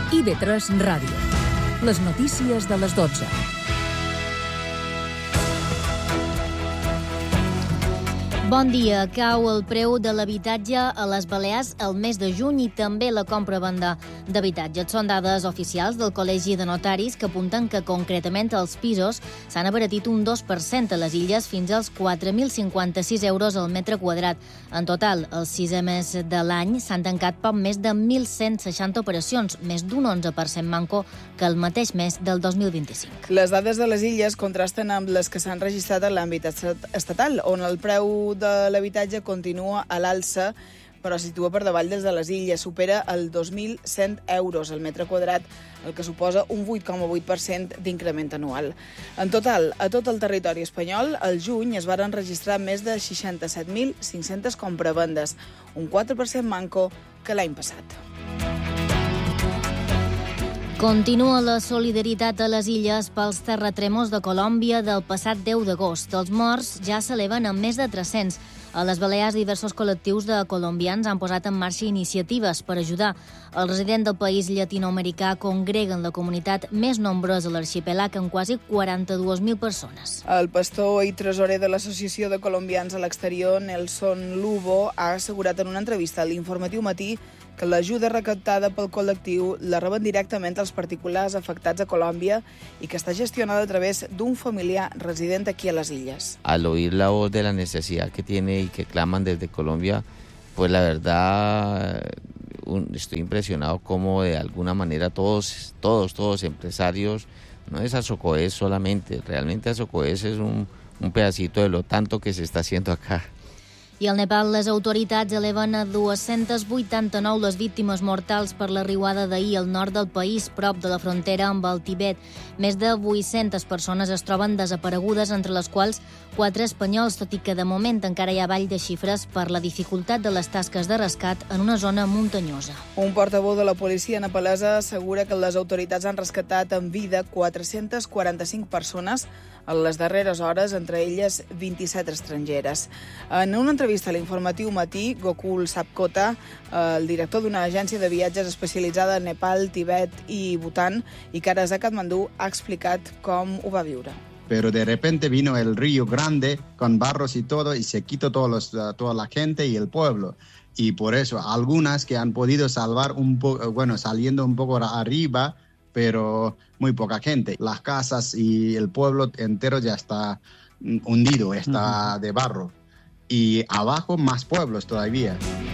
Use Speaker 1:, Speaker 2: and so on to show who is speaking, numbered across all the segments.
Speaker 1: IB3 Ràdio. Les notícies de les 12.
Speaker 2: Bon dia. Cau el preu de l'habitatge a les Balears el mes de juny i també la compra-venda d'habitatges. Són dades oficials del Col·legi de Notaris que apunten que concretament els pisos s'han abaratit un 2% a les illes fins als 4.056 euros al metre quadrat. En total, els 6 mesos de l'any s'han tancat poc més de 1.160 operacions, més d'un 11% manco que el mateix mes del 2025.
Speaker 3: Les dades de les illes contrasten amb les que s'han registrat en l'àmbit estatal, on el preu de l'habitatge continua a l'alça, però es situa per davall des de les illes. Supera els 2.100 euros al metre quadrat, el que suposa un 8,8% d'increment anual. En total, a tot el territori espanyol, al juny es varen registrar més de 67.500 compravendes, un 4% manco que l'any passat.
Speaker 2: Continua la solidaritat a les illes pels terratrèmols de Colòmbia del passat 10 d'agost. Els morts ja s'eleven a més de 300. A les Balears, diversos col·lectius de colombians han posat en marxa iniciatives per ajudar. Els residents del país llatinoamericà congreguen la comunitat més nombrosa a l'arxipèlag, amb quasi 42.000 persones.
Speaker 3: El pastor i tresorer de l'Associació de Colombians a l'Exterior, Nelson Lubo, ha assegurat en una entrevista a l'Informatiu Matí que l'ajuda recaptada pel col·lectiu la reben directament als particulars afectats a Colòmbia i que està gestionada a través d'un familiar resident aquí a les illes.
Speaker 4: Al oír la voz de la necesidad que tiene y que claman desde Colombia, pues la verdad estoy impresionado como de alguna manera todos empresarios, no es Azocoes solamente, realmente Azocoes es un pedacito de lo tanto que se está haciendo acá.
Speaker 2: I al Nepal, les autoritats eleven a 289 les víctimes mortals per la riuada d'ahir al nord del país, prop de la frontera amb el Tibet. Més de 800 persones es troben desaparegudes, entre les quals 4 espanyols, tot i que de moment encara hi ha vall de xifres per la dificultat de les tasques de rescat en una zona muntanyosa.
Speaker 3: Un portaveu de la policia nepalesa assegura que les autoritats han rescatat en vida 445 persones en les darreres hores, entre elles 27 estrangeres. En una entrevista a l'Informatiu Matí, Gokul Sapkota, el director d'una agència de viatges especialitzada en Nepal, Tibet i Bután, i que ara és a Katmandú, ha explicat com ho va viure.
Speaker 5: Pero de repente vino el río grande con barros y todo y se quitó toda la gente y el pueblo. Y por eso algunas que han podido salvar un poco, saliendo un poco arriba, pero muy poca gente. Las casas y el pueblo entero ya está hundido, está de barro. Y abajo más pueblos todavía.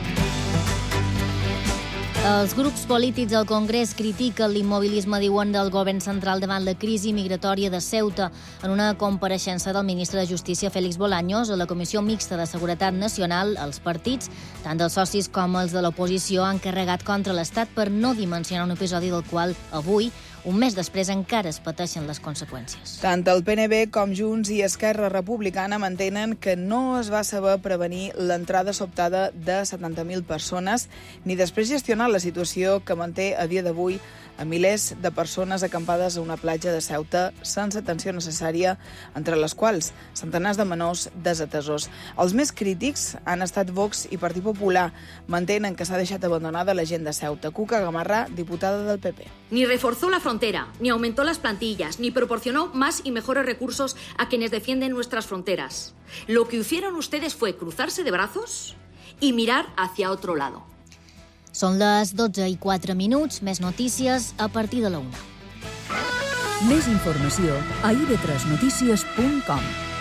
Speaker 2: Els grups polítics al Congrés critiquen l'immobilisme, diuen, del govern central davant la crisi migratòria de Ceuta. En una compareixença del ministre de Justícia, Félix Bolaños, a la Comissió Mixta de Seguretat Nacional, els partits, tant dels socis com els de l'oposició, han carregat contra l'Estat per no dimensionar un episodi del qual avui, un mes després, encara es pateixen les conseqüències.
Speaker 3: Tant el PNB com Junts i Esquerra Republicana mantenen que no es va saber prevenir l'entrada sobtada de 70.000 persones ni després gestionar la situació que manté a dia d'avui a milers de persones acampades a una platja de Ceuta sense atenció necessària, entre les quals centenars de menors desatesos. Els més crítics han estat Vox i Partit Popular. Mantenen que s'ha deixat abandonada la gent de Ceuta. Cuca Gamarra, diputada del PP.
Speaker 6: Ni reforzó la frontera, ni aumentó las plantillas, ni proporcionó más y mejores recursos a quienes defienden nuestras fronteras. Lo que hicieron ustedes fue cruzarse de brazos y mirar hacia otro lado.
Speaker 2: Són les 12:04, més notícies a partir de la 1.
Speaker 1: Més informació a ib3notícies.com.